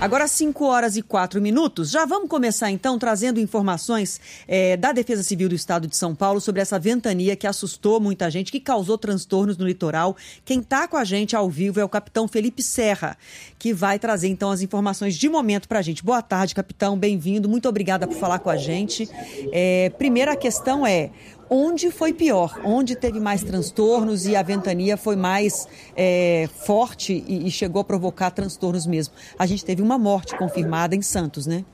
Agora 5h04. Já vamos começar então trazendo informações da Defesa Civil do Estado de São Paulo sobre essa ventania que assustou muita gente, que causou transtornos no litoral. Quem está com a gente ao vivo é o capitão Felipe Serra, que vai trazer então as informações de momento para a gente. Boa tarde, capitão, bem-vindo, muito obrigada por falar com a gente. Primeira questão é: onde foi pior? Onde teve mais transtornos e a ventania foi mais forte e chegou a provocar transtornos mesmo? A gente teve uma morte confirmada em Santos, né?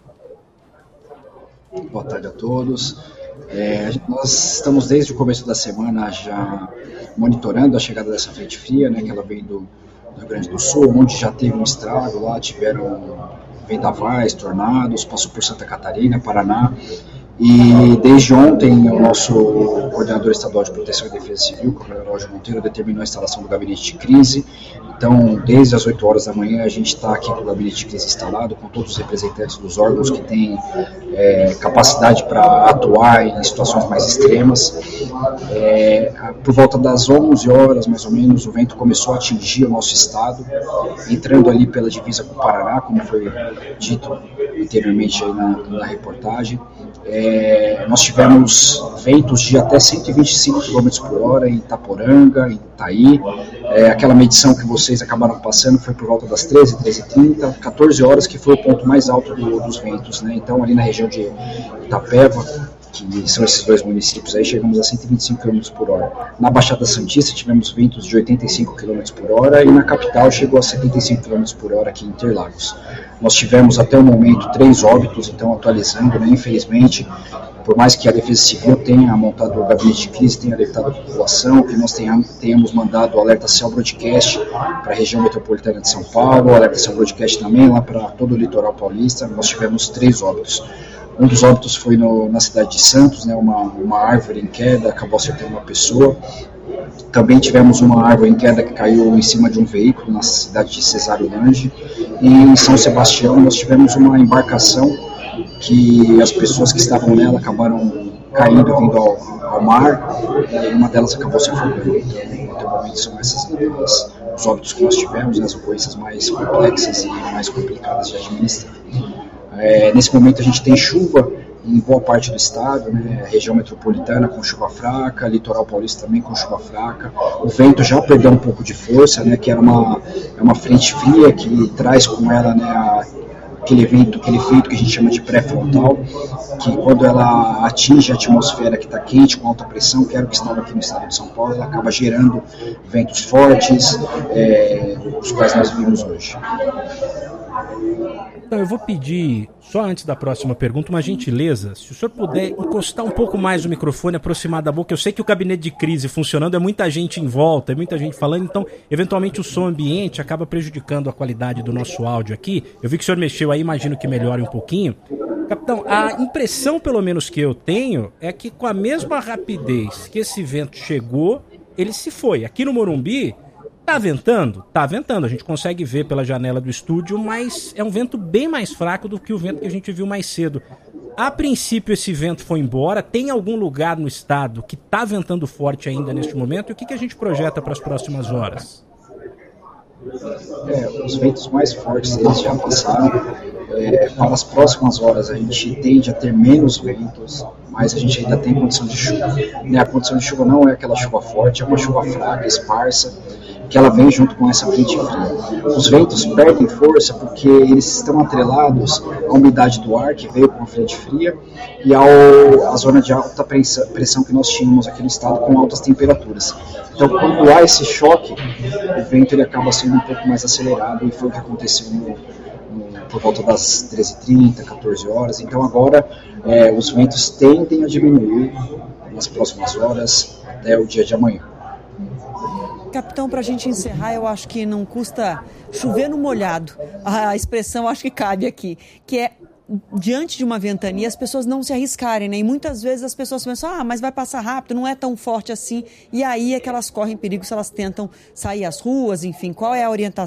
Boa tarde a todos. Nós estamos desde o começo da semana já monitorando a chegada dessa frente fria, né, que ela vem do Rio Grande do Sul, onde já teve um estrago lá, tiveram vendavais, tornados, passou por Santa Catarina, Paraná. E desde ontem o nosso coordenador estadual de proteção e defesa civil, o coronel Roger Monteiro, determinou a instalação do gabinete de crise. Então, desde as 8 horas da manhã, a gente está aqui com o gabinete de crise instalado, com todos os representantes dos órgãos que têm capacidade para atuar em situações mais extremas. Por volta das 11 horas, mais ou menos, o vento começou a atingir o nosso estado, entrando ali pela divisa com o Paraná, como foi dito anteriormente aí na reportagem. Nós tivemos ventos de até 125 km por hora em Itaporanga, em Itaí. Aquela medição que vocês acabaram passando foi por volta das 13h30, 14 horas, que foi o ponto mais alto dos ventos, né? Então, ali na região de Itapeva, que são esses dois municípios, aí chegamos a 125 km por hora. Na Baixada Santista tivemos ventos de 85 km por hora e na capital chegou a 75 km por hora aqui em Interlagos. Nós tivemos até o momento 3 óbitos, então atualizando, né? Infelizmente, por mais que a Defesa Civil tenha montado o gabinete de crise, tenha alertado a população, que nós tenhamos mandado o alerta Cell Broadcast para a região metropolitana de São Paulo, o alerta Cell Broadcast também lá para todo o litoral paulista, nós tivemos 3 óbitos. Um dos óbitos foi na cidade de Santos, né? Uma árvore em queda, acabou acertando uma pessoa. Também tivemos uma árvore em queda que caiu em cima de um veículo na cidade de Cesário Lange. E em São Sebastião nós tivemos uma embarcação que as pessoas que estavam nela acabaram caindo, vindo ao mar, e uma delas acabou se afogando. Então, até o momento são essas os óbitos que nós tivemos, as ocorrências mais complexas e mais complicadas de administrar. Nesse momento a gente tem chuva em boa parte do estado, né? Região metropolitana com chuva fraca, litoral paulista também com chuva fraca. O vento já perdeu um pouco de força, né? Que era uma frente fria que traz com ela, né, aquele efeito que a gente chama de pré-frontal, que quando ela atinge a atmosfera que está quente, com alta pressão, que era o que estava aqui no estado de São Paulo, ela acaba gerando ventos fortes, os quais nós vimos hoje. Então, eu vou pedir, só antes da próxima pergunta, uma gentileza. Se o senhor puder encostar um pouco mais o microfone, aproximar da boca. Eu sei que o gabinete de crise funcionando, é muita gente em volta, é muita gente falando, então, eventualmente, o som ambiente acaba prejudicando a qualidade do nosso áudio aqui. Eu vi que o senhor mexeu aí, imagino que melhore um pouquinho. Capitão, a impressão, pelo menos, que eu tenho, é que com a mesma rapidez que esse vento chegou, ele se foi. Aqui no Morumbi, tá ventando? Tá ventando, a gente consegue ver pela janela do estúdio, mas é um vento bem mais fraco do que o vento que a gente viu mais cedo. A princípio esse vento foi embora, tem algum lugar no estado que tá ventando forte ainda neste momento? E o que a gente projeta para as próximas horas? Os ventos mais fortes eles já passaram. Para as próximas horas a gente tende a ter menos ventos, mas a gente ainda tem condição de chuva. A condição de chuva não é aquela chuva forte, é uma chuva fraca, esparsa, que ela vem junto com essa frente fria. Os ventos perdem força porque eles estão atrelados à umidade do ar que veio com a frente fria e à zona de alta pressão que nós tínhamos aqui no estado com altas temperaturas. Então, quando há esse choque, o vento ele acaba sendo um pouco mais acelerado, e foi o que aconteceu por volta das 13h30, 14 horas. Então agora os ventos tendem a diminuir nas próximas horas até o dia de amanhã. Capitão, para a gente encerrar, eu acho que não custa chover no molhado. A expressão acho que cabe aqui, que é diante de uma ventania as pessoas não se arriscarem, né? E muitas vezes as pessoas pensam, mas vai passar rápido, não é tão forte assim, e aí é que elas correm perigo se elas tentam sair às ruas, enfim. Qual é a orientação